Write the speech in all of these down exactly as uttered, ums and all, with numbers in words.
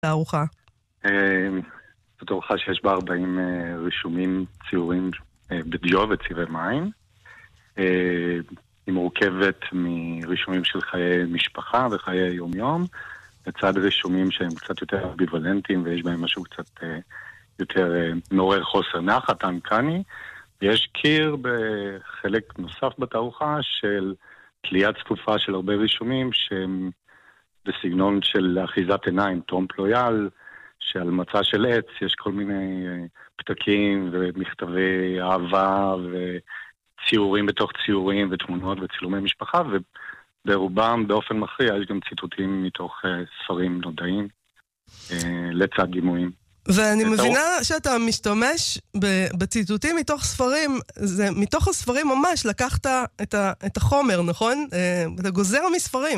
תערוכה? זו תערוכה שיש בה ארבעים רישומים ציורים בדיו וצבעי מים. היא מורכבת מרישומים של חיי משפחה וחיי יום-יום, לצד רישומים שהם קצת יותר אביוולנטיים ויש בהם משהו קצת יותר מעורר חוסר נחת, אנקני. יש קיר בחלק נוסף בתערוכה של תליית צפופה של הרבה רישומים שהם בסגנון של אחיזת עיניים, טרומפ לויאל, שעל מצע של עץ יש כל מיני פתקים ומכתבי אהבה וציורים בתוך ציורים ותמונות וצילומי משפחה, וברובם באופן מכריע יש גם ציטוטים מתוך ספרים נודעים לצד דימויים. ואני מבינה שאתה משתמש בציטוטים מתוך ספרים, זה מתוך הספרים ממש לקחת את, ה, את החומר, נכון? אתה גוזר מספרים.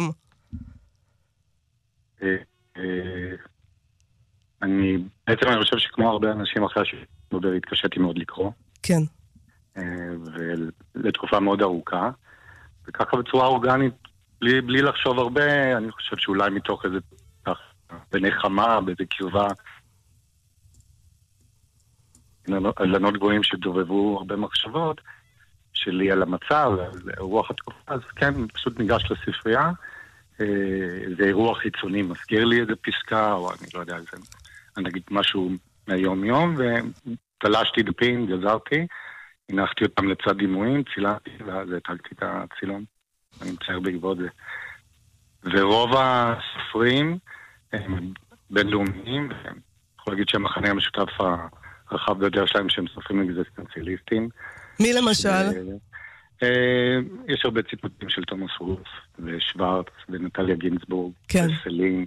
אני, בעצם אני חושב שכמו הרבה אנשים אחרי השבובר התקשיתי מאוד לקרוא. כן. ולתקופה מאוד ארוכה. וככה בצורה אורגנית, בלי, בלי לחשוב הרבה, אני חושב שאולי מתוך איזה בנחמה, באיזה קרבה, אילנות גבוהים שדובבו הרבה מחשבות שלי על המצב, על רוח התקופה, אז כן, פשוט ניגש לספרייה, זה אירוע חיצוני, מזכיר לי איזה פסקה, או אני לא יודע, זה, אני אגיד משהו מהיום-יום, ותלשתי דפים, גזרתי, הנחתי אותם לצד דימויים, צילמתי, ואז התגתי את הצילום, אני מצייר בעקבות זה. ורוב הספרים הם בינלאומיים, ואני יכול להגיד שהמחנה המשותף הרחב ביותר שלהם שהם סופרים אקזיסטנציאליסטים. מי למשל? יש הרבה ציטוטים של תומאס רוס ושוורץ ונטליה גינסבורג וסלין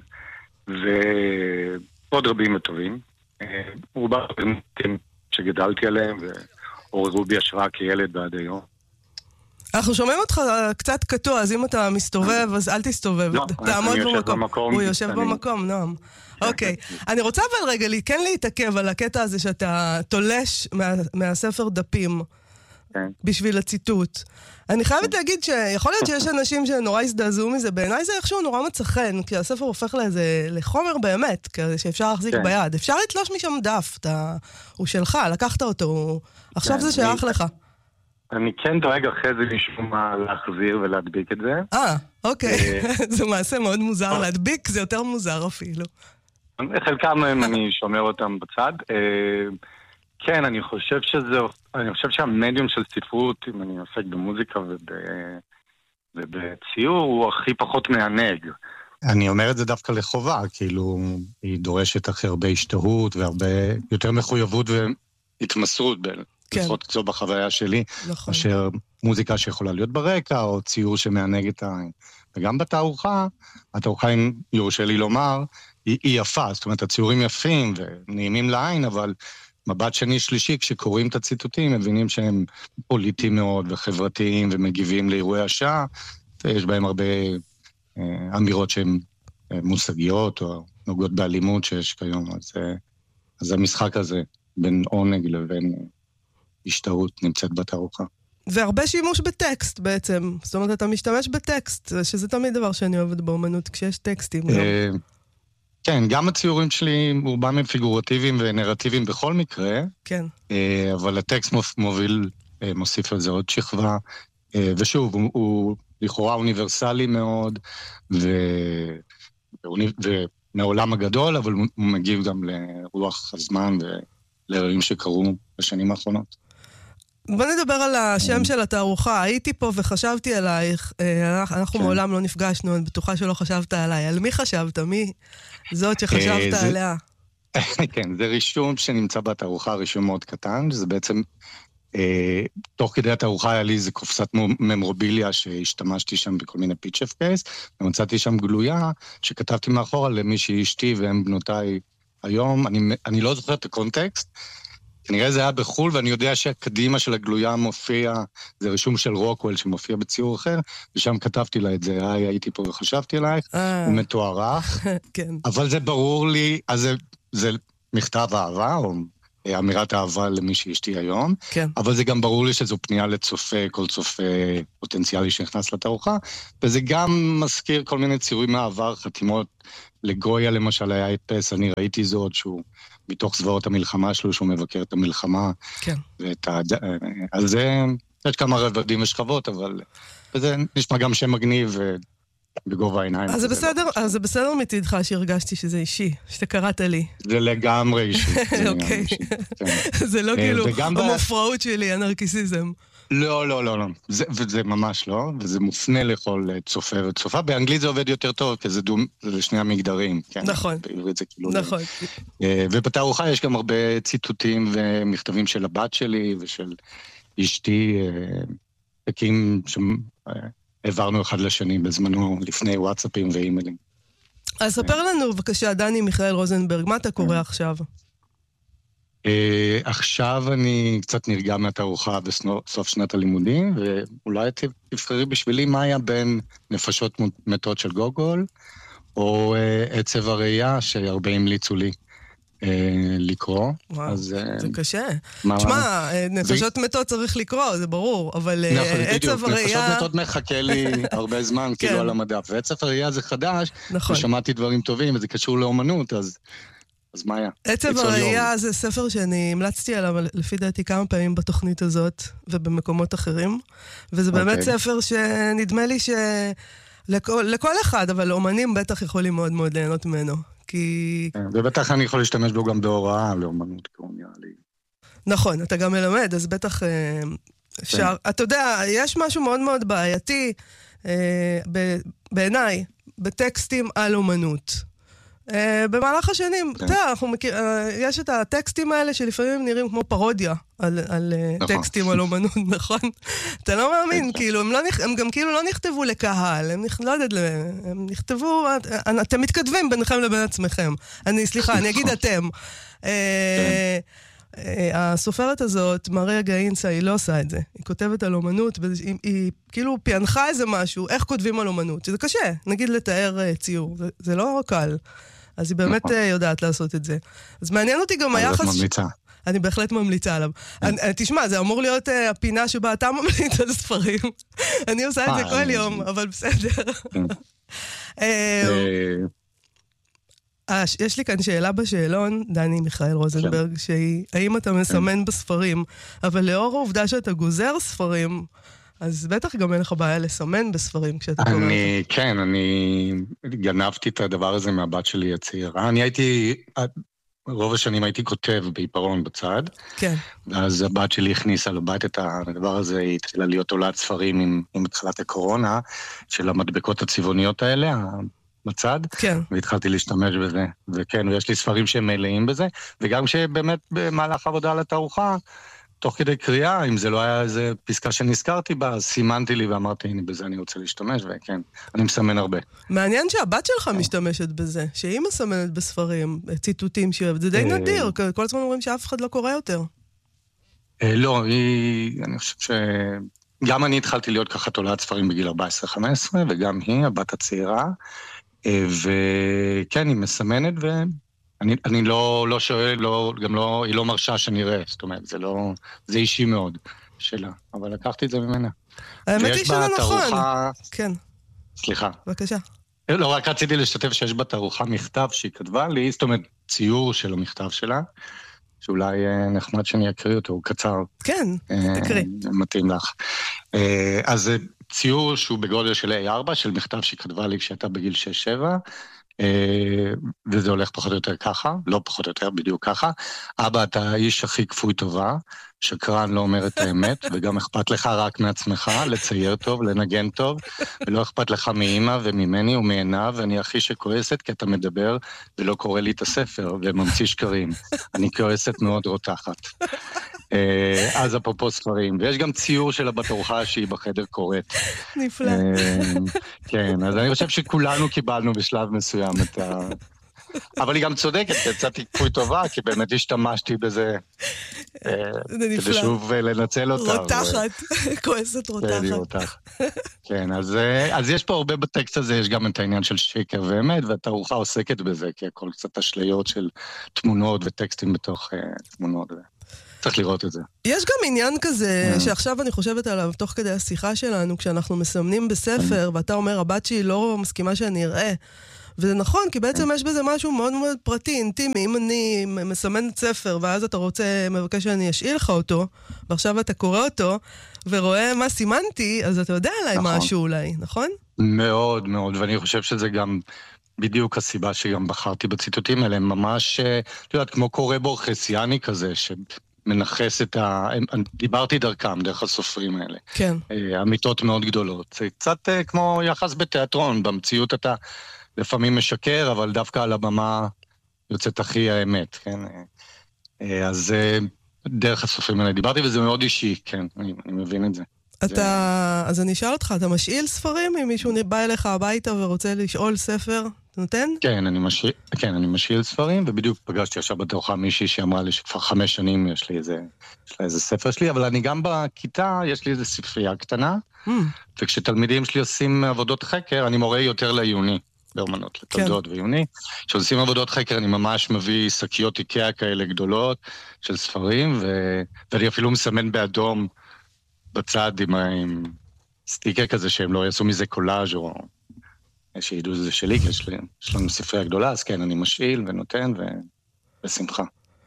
ועוד רבים וטובים. רובם שגדלתי עליהם ועוררו בי השראה כילד ועד היום. אנחנו שומעים אותך קצת קטוע, אז אם אתה מסתובב, אז אל תסתובב. תעמוד במקום. הוא יושב במקום, נועם. אוקיי. אני רוצה אבל רגע כן להתעכב על הקטע הזה שאתה תולש מהספר דפים. בשביל הציטוט. אני חייבת להגיד שיכול להיות שיש אנשים שנורא הזדעזעו מזה, בעיניי זה איכשהו נורא מצא חן, כי הספר הופך לאיזה, לחומר באמת, כזה שאפשר להחזיק ביד. אפשר לתלוש משם דף, הוא שלך, לקחת אותו, עכשיו זה שייך לך. אני כן דואג אחרי זה משום מה להחזיר ולהדביק את זה. אה, אוקיי. זה מעשה מאוד מוזר, להדביק זה יותר מוזר אפילו. חלקם אני שומר אותם בצד. כן, אני חושב שזה, אני חושב שהמדיום של ספרות, אם אני עוסק במוזיקה וב, ובציור, הוא הכי פחות מענג. אני אומר את זה דווקא לחובה, כאילו, היא דורשת הכי הרבה השתהות, והרבה יותר מחויבות והתמסרות, כן. לפחות זו בחוויה שלי, נכון. אשר מוזיקה שיכולה להיות ברקע, או ציור שמענג את העין. וגם בתערוכה, התערוכה, אם יורשה לי לומר, היא, היא יפה, זאת אומרת, הציורים יפים ונעימים לעין, אבל מבט שני שלישי, כשקוראים את הציטוטים, מבינים שהם פוליטיים מאוד וחברתיים ומגיבים לאירועי השעה, ויש בהם הרבה אה, אמירות שהן אה, מושגיות או נוגעות באלימות שיש כיום. אז, אה, אז המשחק הזה בין עונג לבין אה, השתאות נמצאת בתערוכה. והרבה שימוש בטקסט בעצם. זאת אומרת, אתה משתמש בטקסט, שזה תמיד דבר שאני אוהבת באומנות, כשיש טקסטים. אה, כן, גם הציורים שלי רובם הם פיגורטיביים ונרטיביים בכל מקרה. כן. אבל הטקסט מוביל, מוסיף על זה עוד שכבה. ושוב, הוא, הוא לכאורה אוניברסלי מאוד, ו... ומעולם הגדול, אבל הוא מגיב גם לרוח הזמן ולאירועים שקרו בשנים האחרונות. בוא נדבר על השם של התערוכה. הייתי פה וחשבתי עלייך. אנחנו מעולם לא נפגשנו, אני בטוחה שלא חשבת עליי. על מי חשבת? מי זאת שחשבת עליה? כן, זה רישום שנמצא בתערוכה, רישום מאוד קטן. זה בעצם, תוך כדי התערוכה היה לי איזה קופסת ממורביליה שהשתמשתי שם בכל מיני פיצ'ף קייס, ומצאתי שם גלויה שכתבתי מאחורה למי שהיא אשתי והם בנותיי היום. אני לא זוכר את הקונטקסט, כנראה זה היה בחול, ואני יודע שהקדימה של הגלויה מופיע, זה רישום של רוקוול שמופיע בציור אחר, ושם כתבתי לה את זה, היי, הייתי פה וחשבתי עלייך, הוא מתוארך, אבל זה ברור לי, אז זה, זה מכתב אהבה, או אמירת אהבה למי שאשתי היום, כן. אבל זה גם ברור לי שזו פנייה לצופה, כל צופה פוטנציאלי שנכנס לתערוכה, וזה גם מזכיר כל מיני ציורים מהעבר, חתימות לגויה למשל היה הדפס, אני ראיתי זאת, שהוא מתוך זוועות המלחמה שלו, שהוא מבקר את המלחמה, כן. ואת ה... אז זה, יש כמה רבדים ושכבות, אבל זה נשמע גם שם מגניב, בגובה העיניים. אז זה בסדר, אז זה בסדר מצידך שהרגשתי שזה אישי, שאתה קראת לי. זה לגמרי אישי. אוקיי. זה לא כאילו המופרעות שלי, הנרקיסיזם. לא, לא, לא, לא. וזה ממש לא, וזה מופנה לכל צופה וצופה. באנגלית זה עובד יותר טוב, כי זה שני המגדרים. נכון. נכון. ובתערוכה יש גם הרבה ציטוטים ומכתבים של הבת שלי ושל אשתי, פקים ש... העברנו אחד לשני בזמנו לפני וואטסאפים ואימיילים. אז ספר לנו בבקשה, דני מיכאל רוזנברג, מה אתה קורא עכשיו? עכשיו אני קצת נרגע מהתערוכה בסוף שנת הלימודים, ואולי תבחרי בשבילי מה היה בין נפשות מתות של גוגול, או עצב הראייה שהרבה המליצו לי. לקרוא. וואו, זה קשה. תשמע, נפשות מתות צריך לקרוא, זה ברור, אבל עצב הראייה... נפשות מתות מחכה לי הרבה זמן, כאילו על המדף, ועצב הראייה זה חדש, ושמעתי דברים טובים, וזה קשור לאומנות, אז מה היה? עצב הראייה זה ספר שאני המלצתי עליו, לפי דעתי כמה פעמים בתוכנית הזאת, ובמקומות אחרים, וזה באמת ספר שנדמה לי שלכל אחד, אבל אומנים בטח יכולים מאוד מאוד ליהנות ממנו. כי... ובטח אני יכול להשתמש בו גם בהוראה לאומנות, כמו נראה לי. נכון, אתה גם מלמד, אז בטח אפשר... אתה יודע, יש משהו מאוד מאוד בעייתי, בעיניי, בטקסטים על אומנות. במהלך השנים, אתה יודע, יש את הטקסטים האלה שלפעמים נראים כמו פרודיה על טקסטים על אומנות, נכון? אתה לא מאמין, כאילו, הם גם כאילו לא נכתבו לקהל, הם לא יודעת, הם נכתבו, אתם מתכתבים ביניכם לבין עצמכם. אני, סליחה, אני אגיד אתם. הסופרת הזאת, מריה גאינסה, היא לא עושה את זה. היא כותבת על אומנות, והיא כאילו פענחה איזה משהו, איך כותבים על אומנות, שזה קשה, נגיד לתאר ציור, זה לא קל. אז היא באמת יודעת לעשות את זה. אז מעניין אותי גם היחס... אני ממליצה. אני בהחלט ממליצה עליו. תשמע, זה אמור להיות הפינה שבה אתה ממליץ על ספרים. אני עושה את זה כל יום, אבל בסדר. יש לי כאן שאלה בשאלון, דני מיכאל רוזנברג, שהיא, האם אתה מסמן בספרים, אבל לאור העובדה שאתה גוזר ספרים, אז בטח גם אין לך בעיה לסמן בספרים כשאתה קורא. אני, כן, אני גנבתי את הדבר הזה מהבת שלי הצעירה. אני הייתי, רוב השנים הייתי כותב בעיפרון בצד, כן. ואז הבת שלי הכניסה לבית את הדבר הזה, היא התחילה להיות עולת ספרים עם, עם התחלת הקורונה, של המדבקות הצבעוניות האלה, בצד, כן. והתחלתי להשתמש בזה, וכן, ויש לי ספרים שהם מלאים בזה, וגם שבאמת במהלך עבודה על התערוכה, תוך כדי קריאה, אם זה לא היה איזה פסקה שנזכרתי בה, אז סימנתי לי ואמרתי, הנה, בזה אני רוצה להשתמש, וכן, אני מסמן הרבה. מעניין שהבת שלך משתמשת בזה, שהיא מסמנת בספרים, ציטוטים שאוהבת, זה די נדיר, כל הזמן אומרים שאף אחד לא קורא יותר. לא, היא, אני חושב ש... גם אני התחלתי להיות ככה תולעת ספרים בגיל ארבע עשרה חמש עשרה, וגם היא, הבת הצעירה, וכן, היא מסמנת, ואני אני לא, לא שואל, לא, גם לא, היא לא מרשה שאני אראה, זאת אומרת, זה לא, זה אישי מאוד שלה, אבל לקחתי את זה ממנה. האמת היא שזה נכון. תערוכה... כן. סליחה. בבקשה. לא, רק רציתי לשתף שיש בתערוכה מכתב שהיא כתבה לי, זאת אומרת, ציור של המכתב שלה, שאולי נחמד שאני אקריא אותו, הוא קצר. כן, תקריא. מתאים לך. אז זה ציור שהוא בגודל של איי ארבע, של מכתב שכתבה לי כשהייתה בגיל שש שבע, וזה הולך פחות או יותר ככה, לא פחות או יותר, בדיוק ככה. אבא, אתה האיש הכי כפוי טובה, שקרן לא אומר את האמת, וגם אכפת לך רק מעצמך, לצייר טוב, לנגן טוב, ולא אכפת לך מאמא וממני ומעיניו, ואני הכי שכועסת כי אתה מדבר ולא קורא לי את הספר, וממציא שקרים. אני כועסת מאוד רותחת. אז אפרופו ספרים, ויש גם ציור שלה בתערוכה שהיא בחדר קוראת. נפלא. כן, אז אני חושב שכולנו קיבלנו בשלב מסוים את ה... אבל היא גם צודקת, יצאתי כפוי טובה, כי באמת השתמשתי בזה כדי שוב לנצל אותה. רותחת, כועסת רותחת. כן, אז יש פה הרבה בטקסט הזה, יש גם את העניין של שקר ואמת, והתערוכה עוסקת בזה, כי הכל קצת אשליות של תמונות וטקסטים בתוך תמונות. צריך לראות את זה. יש גם עניין כזה, שעכשיו אני חושבת עליו, תוך כדי השיחה שלנו, כשאנחנו מסמנים בספר, ואתה אומר, הבת שלי לא מסכימה שאני אראה, וזה נכון, כי בעצם יש בזה משהו מאוד מאוד פרטי, אינטימי. אם אני מסמנת ספר, ואז אתה רוצה, מבקש שאני אשאיל לך אותו, ועכשיו אתה קורא אותו, ורואה מה סימנתי, אז אתה יודע עליי משהו אולי, נכון? מאוד מאוד, ואני חושב שזה גם בדיוק הסיבה שגם בחרתי בציטוטים האלה, ממש, אתה יודעת, כמו קורא בורחסיאני כזה, שמנחס את ה... דיברתי דרכם, דרך הסופרים האלה. כן. אמיתות מאוד גדולות. זה קצת כמו יחס בתיאטרון, במציאות אתה... לפעמים משקר, אבל דווקא על הבמה יוצאת הכי האמת, כן? אז דרך הסופרים האלה דיברתי, וזה מאוד אישי, כן, אני, אני מבין את זה. אתה, זה... אז אני אשאל אותך, אתה משאיל ספרים? אם מישהו בא אליך הביתה ורוצה לשאול ספר, אתה נותן? כן, אני משאיל, כן, אני משאיל ספרים, ובדיוק פגשתי עכשיו בתוכה מישהי שאמרה לי שכבר חמש שנים יש לי איזה, יש לה איזה ספר שלי, אבל אני גם בכיתה, יש לי איזה ספרייה קטנה, mm. וכשתלמידים שלי עושים עבודות חקר, אני מורה יותר לעיוני. באומנות, לתולדות ועיוני. כשעושים עבודות חקר, אני ממש מביא שקיות איקאה כאלה גדולות של ספרים, ו... ואני אפילו מסמן באדום בצד עם, עם סטיקר כזה, שהם לא יעשו מזה קולאז' או שידעו שזה שלי, כי יש, לי... יש לנו ספרייה גדולה, אז כן, אני משאיל ונותן, ו... בשמחה.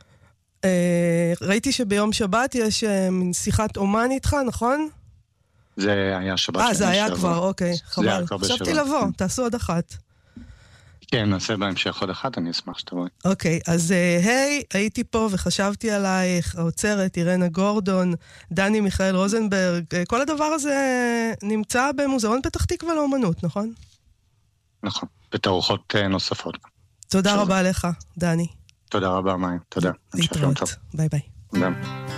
ראיתי שביום שבת יש מין שיחת אומן איתך, נכון? זה היה שבת. אה, זה היה כבר, אוקיי, חבל. חשבתי לבוא, תעשו עוד אחת. כן, נעשה בהמשך עוד אחת, אני אשמח שתבואי. אוקיי, אז היי, הייתי פה וחשבתי עלייך, האוצרת, אירנה גורדון, דני מיכאל רוזנברג, כל הדבר הזה נמצא במוזיאון פתח תקווה לאומנות, נכון? נכון, בתערוכות נוספות. תודה רבה לך, דני. תודה רבה, מאי, תודה. להתראות, ביי ביי. ביי.